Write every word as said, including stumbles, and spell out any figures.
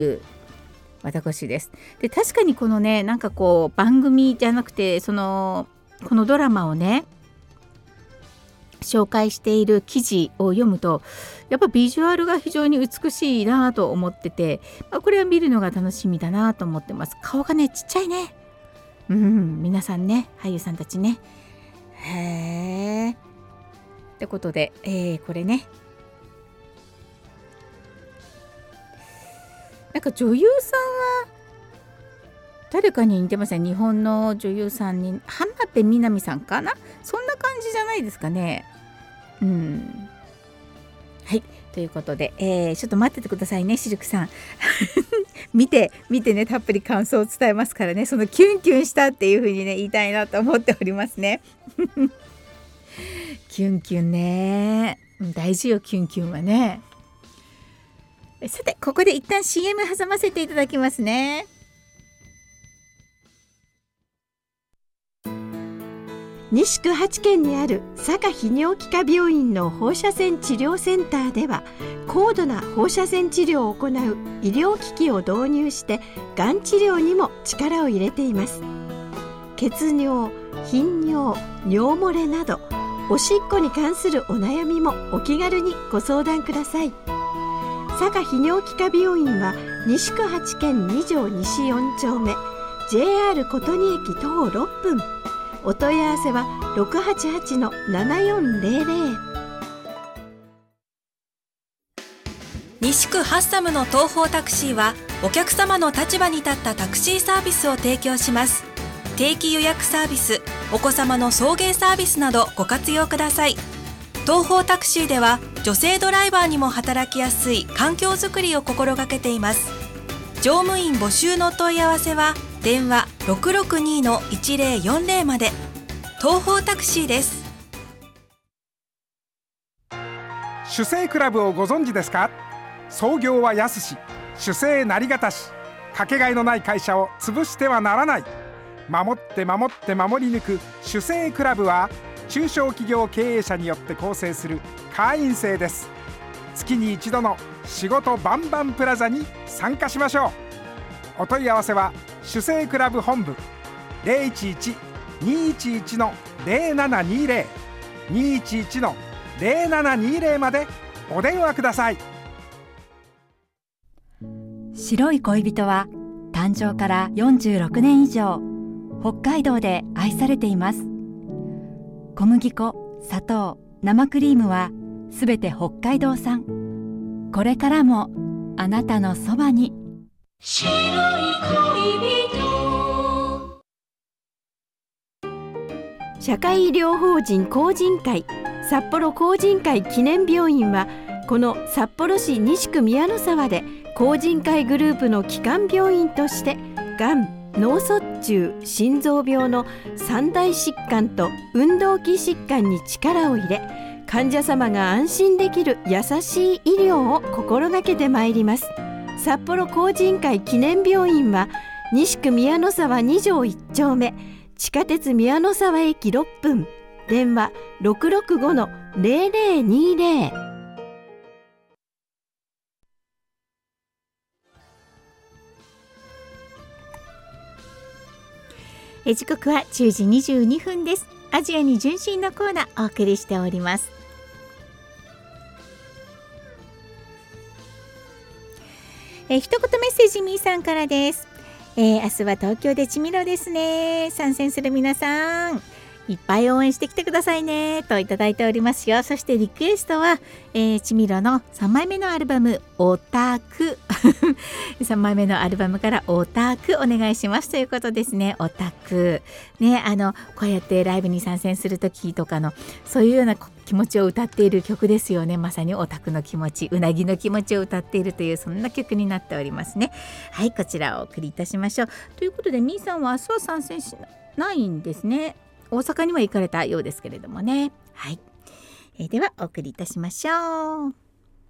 私です。で確かにこのねなんかこう番組じゃなくてそのこのドラマをね紹介している記事を読むとやっぱビジュアルが非常に美しいなと思ってて、まあ、これは見るのが楽しみだなと思ってます。顔がねちっちゃいね。うん皆さんね俳優さんたちね。へーってことで、えー、これねなんか女優さんは誰かに似てません。日本の女優さんに浜辺美波さんかな、そんな感じじゃないですかね。うんはいということで、えー、ちょっと待っててくださいねシルクさん見て見てねたっぷり感想を伝えますからね。そのキュンキュンしたっていう風にね言いたいなと思っておりますねキュンキュンね大事よキュンキュンはね。さてここで一旦 シーエム 挟ませていただきますね。 西区八軒にある坂泌尿器科病院の放射線治療センターでは高度な放射線治療を行う医療機器を導入してがん治療にも力を入れています。血尿、頻尿、尿漏れなどおしっこに関するお悩みもお気軽にご相談ください。坂泌尿器科病院は西区八軒に条西よん丁目 ジェイアール 琴仁駅徒歩ろっぷん。お問い合わせは ろくはちはちのななよんゼロゼロ。 西区ハッサムの東宝タクシーはお客様の立場に立ったタクシーサービスを提供します。定期予約サービス、お子様の送迎サービスなどご活用ください。東宝タクシーでは女性ドライバーにも働きやすい環境づくりを心がけています。乗務員募集のお問い合わせは電話 ろくろくにのいちぜろよんぜろ まで。東宝タクシーです。 主生クラブをご存知ですか。創業は安し、主生なりがたし、かけがえのない会社を潰してはならない。守って守って守り抜く主生クラブは中小企業経営者によって構成する会員制です。月に一度の仕事バンバンプラザに参加しましょう。お問い合わせは主生クラブ本部 ゼロいちいち にいちいち のゼロななにゼロ にいちいち のゼロななにゼロまでお電話ください。 白い恋人は誕生からよんじゅうろくねん以上北海道で愛されています。小麦粉、砂糖、生クリームはすべて北海道産。これからもあなたのそばに。白い恋人。 社会医療法人光仁会札幌光仁会記念病院はこの札幌市西区宮の沢で光仁会グループの基幹病院としてがん、脳卒中、心臓病の三大疾患と運動器疾患に力を入れ患者様が安心できる優しい医療を心がけてまいります。札幌光仁会記念病院は西区宮の沢に条いち丁目地下鉄宮の沢駅ろっぷん。電話 ろくろくごのゼロゼロにゼロ。 え時刻はじゅうじにじゅうにふんです。アジアに純真のコーナーお送りしております。え一言メッセージみーさんからです。えー、明日は東京でちみろですね。参戦する皆さんいっぱい応援してきてくださいねといただいておりますよ。そしてリクエストは、えー、ちみろのさんまいめのアルバムオタクさんまいめのアルバムからオタクお願いしますということですね。オタクね、あのこうやってライブに参戦する時とかのそういうような気持ちを歌っている曲ですよね。まさにオタクの気持ち、うなぎの気持ちを歌っているというそんな曲になっておりますね。はい、こちらをお送りいたしましょう。ということでみーさんは明日は参戦しないんですね。大阪には行かれたようですけれどもね。はい、えー、ではお送りいたしましょう。